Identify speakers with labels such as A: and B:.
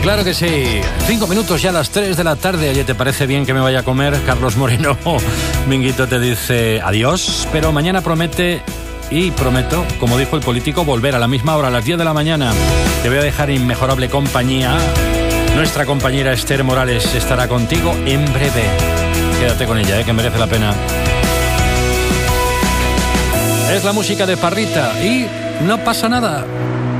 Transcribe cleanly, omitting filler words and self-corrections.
A: Claro que sí. 5 minutos ya a las 3 de la tarde. Oye, ¿te parece bien que me vaya a comer? Carlos Moreno Minguito te dice adiós, pero mañana promete y prometo, como dijo el político, volver a la misma hora, a las 10 de la mañana. Te voy a dejar inmejorable compañía. Nuestra compañera Esther Morales estará contigo en breve. Quédate con ella, que merece la pena. Es la música de Parrita y no pasa nada.